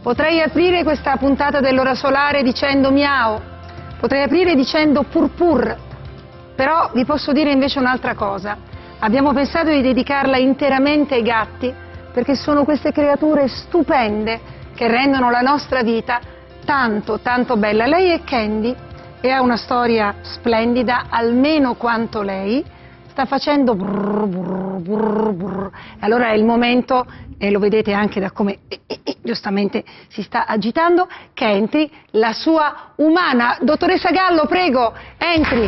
Potrei aprire questa puntata dell'Ora Solare dicendo miau, potrei aprire dicendo purpur, però vi posso dire invece un'altra cosa. Abbiamo pensato di dedicarla interamente ai gatti, perché sono queste creature stupende che rendono la nostra vita tanto, tanto bella. Lei è Candy e ha una storia splendida, almeno quanto lei. Sta facendo brrr, brrr, brrr, brrr. Allora è il momento, e lo vedete anche da come giustamente si sta agitando, che entri la sua umana. Dottoressa Gallo, prego, entri.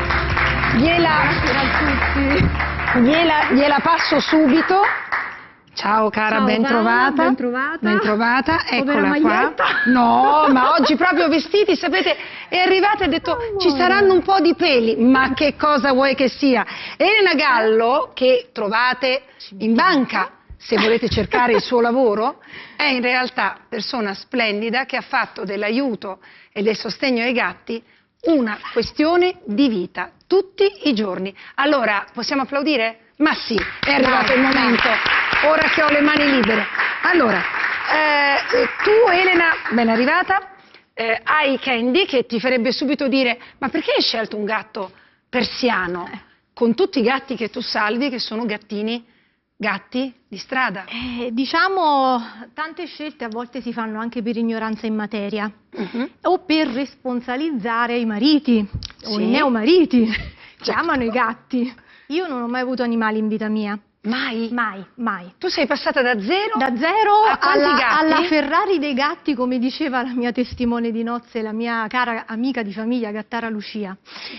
Gliela passo subito. Ciao cara, ciao, ben trovata. Ben trovata. Ben trovata, eccola qua. No, ma oggi proprio vestiti, sapete, è arrivata e ha detto ci saranno un po' di peli, ma che cosa vuoi che sia? Elena Gallo, che trovate in banca se volete cercare il suo lavoro, è in realtà persona splendida che ha fatto dell'aiuto e del sostegno ai gatti una questione di vita tutti i giorni. Allora, possiamo applaudire? Ma sì, è arrivato il momento, ora che ho le mani libere. Allora, tu Elena, ben arrivata, hai Candy che ti farebbe subito dire ma perché hai scelto un gatto persiano con tutti i gatti che tu salvi che sono gatti di strada? Diciamo, tante scelte a volte si fanno anche per ignoranza in materia o per responsabilizzare i mariti o i neomariti che amano i gatti. Io non ho mai avuto animali in vita mia. Mai? Mai, mai. Tu sei passata da zero? Da zero alla Ferrari dei gatti, come diceva la mia testimone di nozze, la mia cara amica di famiglia, Gattara Lucia.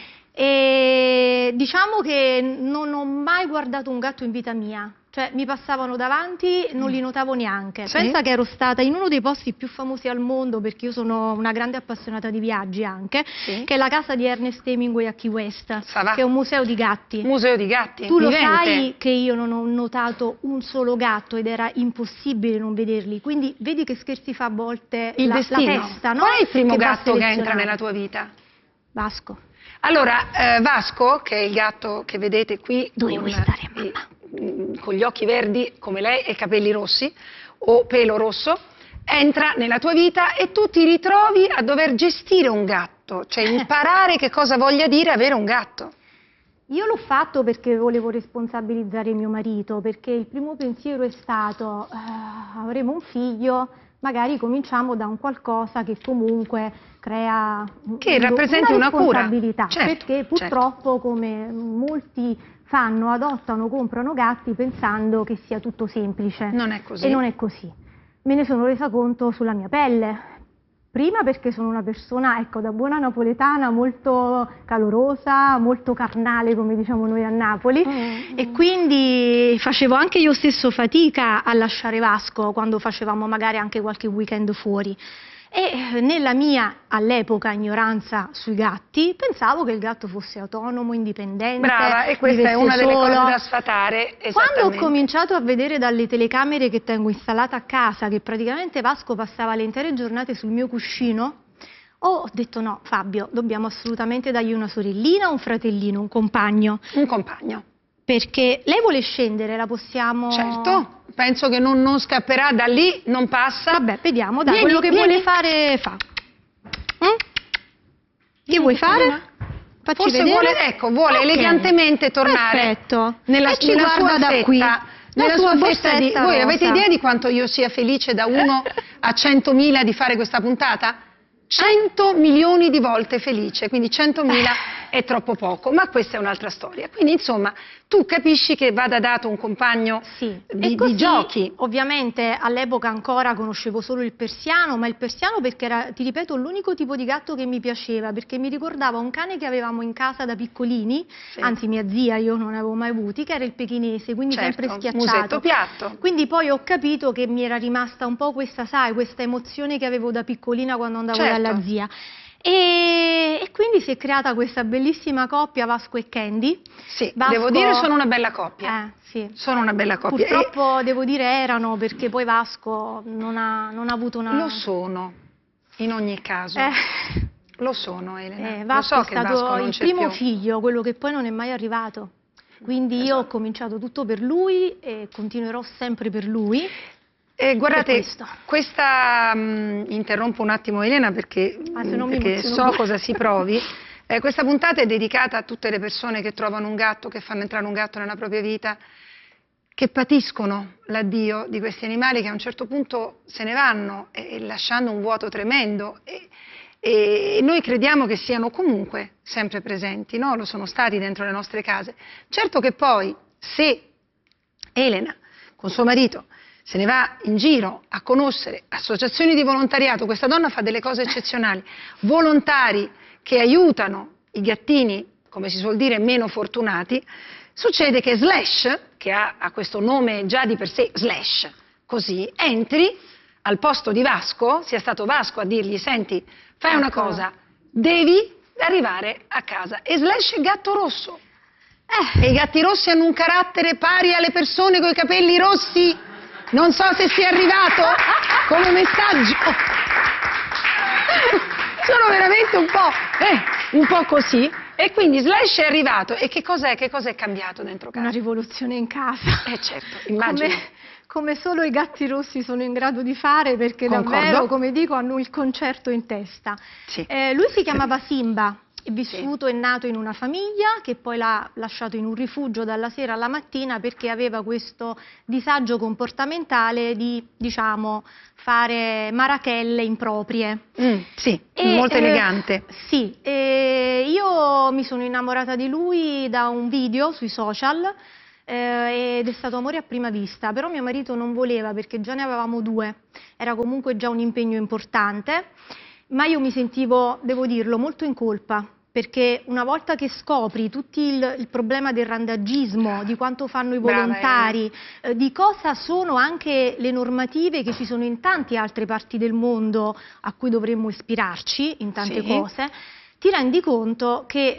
E diciamo che non ho mai guardato un gatto in vita mia. Cioè mi passavano davanti, non li notavo neanche. Sì. Pensa che ero stata in uno dei posti più famosi al mondo, perché io sono una grande appassionata di viaggi anche, sì, che è la casa di Ernest Hemingway a Key West, che è un museo di gatti. Museo di gatti? Tu vivente. Lo sai che io non ho notato un solo gatto ed era impossibile non vederli, quindi vedi che scherzi fa a volte il la destino. testa, no? Qual è il primo che gatto che entra nella tua vita? Vasco. Allora, Vasco, che è il gatto che vedete qui, Dove vuoi stare, mamma? Con gli occhi verdi come lei e capelli rossi o pelo rosso, entra nella tua vita e tu ti ritrovi a dover gestire un gatto, cioè imparare che cosa voglia dire avere un gatto. Io l'ho fatto perché volevo responsabilizzare mio marito, perché il primo pensiero è stato avremo un figlio, magari cominciamo da un qualcosa che comunque crea rappresenti una responsabilità, cura. Certo, perché purtroppo come molti fanno, adottano, comprano gatti pensando che sia tutto semplice. Non è così. E non è così. Me ne sono resa conto sulla mia pelle. Prima perché sono una persona, ecco, da buona napoletana, molto calorosa, molto carnale, come diciamo noi a Napoli, e quindi facevo anche io stesso fatica a lasciare Vasco quando facevamo magari anche qualche weekend fuori. E nella mia, all'epoca, ignoranza sui gatti, pensavo che il gatto fosse autonomo, indipendente. Brava, e questa è una delle cose da sfatare. Quando ho cominciato a vedere dalle telecamere che tengo installata a casa, che praticamente Vasco passava le intere giornate sul mio cuscino, ho detto no, Fabio, dobbiamo assolutamente dargli una sorellina, un fratellino, un compagno. Un compagno. Perché lei vuole scendere, la possiamo... Certo. Penso che non scapperà da lì, non passa. Vabbè, vediamo, dai, quello che vuole fare fa. Che vuoi fare? Facci Forse vedere. Vuole Okay, nella perfetto. nella ci sua guarda da fetta, qui. nella sua fetta di... Voi rosa. avete idea di quanto io sia felice da 1 a 100.000 di fare questa puntata? 100 milioni di volte felice, quindi 100.000 è troppo poco, ma questa è un'altra storia. Quindi insomma, tu capisci che vada dato un compagno di giochi. Ovviamente all'epoca ancora conoscevo solo il persiano, ma il persiano perché era, ti ripeto, l'unico tipo di gatto che mi piaceva, perché mi ricordava un cane che avevamo in casa da piccolini, anzi mia zia, io non ne avevo mai avuti, che era il pechinese, quindi sempre schiacciato. Musetto piatto. Quindi poi ho capito che mi era rimasta un po' questa, sai, questa emozione che avevo da piccolina quando andavo dalla zia. E quindi si è creata questa bellissima coppia Vasco e Candy. Sì, Vasco... devo dire sono una bella coppia. Sì. Sono una bella coppia. Purtroppo devo dire erano, perché poi Vasco non ha avuto una... Lo sono, in ogni caso. Lo sono, Elena. Vasco Lo so è che stato Vasco non il c'è primo più. figlio, quello che poi non è mai arrivato. Quindi io ho cominciato tutto per lui e continuerò sempre per lui. Guardate, questa interrompo un attimo Elena perché so cosa si provi. Questa puntata è dedicata a tutte le persone che trovano un gatto, che fanno entrare un gatto nella propria vita, che patiscono l'addio di questi animali che a un certo punto se ne vanno lasciando un vuoto tremendo e noi crediamo che siano comunque sempre presenti, no? Lo sono stati dentro le nostre case. Certo che poi se Elena con suo marito se ne va in giro a conoscere associazioni di volontariato, questa donna fa delle cose eccezionali, volontari che aiutano i gattini, come si suol dire, meno fortunati, succede che Slash, che ha questo nome già di per sé, Slash, così, entri al posto di Vasco, sia stato Vasco a dirgli, senti, fai una cosa, devi arrivare a casa. E Slash è gatto rosso. E i gatti rossi hanno un carattere pari alle persone con i capelli rossi. Non so se sia arrivato come messaggio. Sono veramente un po' così. E quindi Slash è arrivato. E che cos'è cambiato dentro casa? Una rivoluzione in casa. Certo, immagino. Come solo i gatti rossi sono in grado di fare, perché Concordo. davvero, come dico, hanno il concerto in testa. Sì. Lui si chiamava Simba. È vissuto e nato in una famiglia che poi l'ha lasciato in un rifugio dalla sera alla mattina perché aveva questo disagio comportamentale di, diciamo, fare marachelle improprie. Sì, molto elegante. Sì, io mi sono innamorata di lui da un video sui social ed è stato amore a prima vista, però mio marito non voleva perché già ne avevamo 2, era comunque già un impegno importante. Ma io mi sentivo, devo dirlo, molto in colpa, perché una volta che scopri tutto il problema del randagismo, di quanto fanno i volontari, di cosa sono anche le normative che ci sono in tante altre parti del mondo a cui dovremmo ispirarci, in tante cose, ti rendi conto che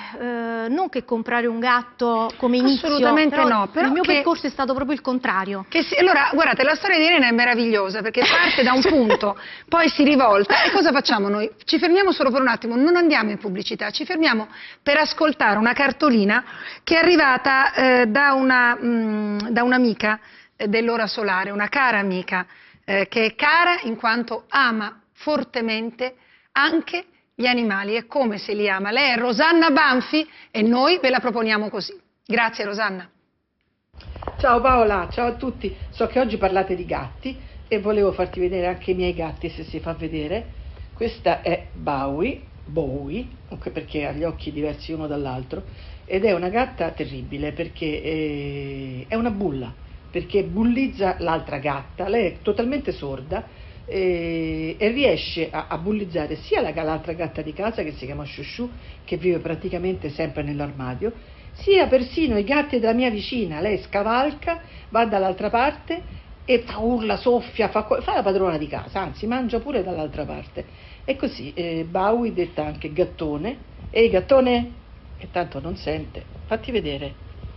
non che comprare un gatto come inizio, assolutamente no, però il mio percorso è stato proprio il contrario. Allora, guardate, la storia di Elena è meravigliosa perché parte da un punto, poi si rivolta e cosa facciamo noi? Ci fermiamo solo per un attimo, non andiamo in pubblicità, ci fermiamo per ascoltare una cartolina che è arrivata da un'amica dell'Ora Solare, una cara amica, che è cara in quanto ama fortemente anche gli animali e come se li ama. Lei è Rosanna Banfi e noi ve la proponiamo così. Grazie Rosanna. Ciao Paola, ciao a tutti. So che oggi parlate di gatti e volevo farti vedere anche i miei gatti, se si fa vedere. Questa è Bowie, anche perché ha gli occhi diversi uno dall'altro, ed è una gatta terribile perché è una bulla, perché bullizza l'altra gatta. Lei è totalmente sorda e riesce a bullizzare sia l'altra gatta di casa, che si chiama Shushu, che vive praticamente sempre nell'armadio, sia persino i gatti della mia vicina. Lei scavalca, va dall'altra parte e urla, soffia, fa la padrona di casa, anzi mangia pure dall'altra parte. E così Bowie, detta anche gattone. Ehi gattone, che tanto non sente, fatti vedere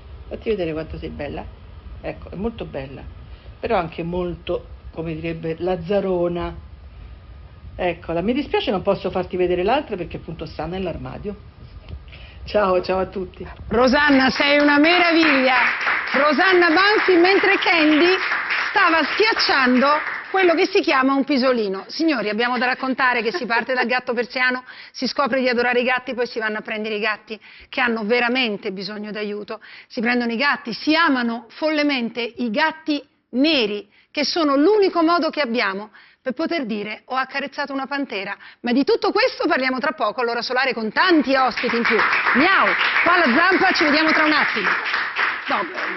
quanto sei bella. Ecco, è molto bella, però anche molto, come direbbe, lazzarona. Eccola, mi dispiace non posso farti vedere l'altra perché appunto sta nell'armadio. Ciao a tutti. Rosanna, sei una meraviglia. Rosanna Banfi, mentre Candy stava schiacciando quello che si chiama un pisolino. Signori, abbiamo da raccontare che si parte dal gatto persiano, si scopre di adorare i gatti, poi si vanno a prendere i gatti che hanno veramente bisogno d'aiuto, si prendono i gatti, si amano follemente i gatti neri, che sono l'unico modo che abbiamo per poter dire ho accarezzato una pantera. Ma di tutto questo parliamo tra poco all'Ora Solare con tanti ospiti in più. Miau, qua alla Zampa, ci vediamo tra un attimo. No,